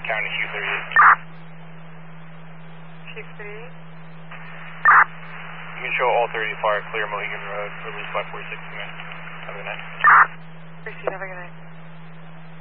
County Chief 38. Chief 38. You can show all 30 far clear Mohegan Road, release 546 command. Have a good night. Proceed, have a good night.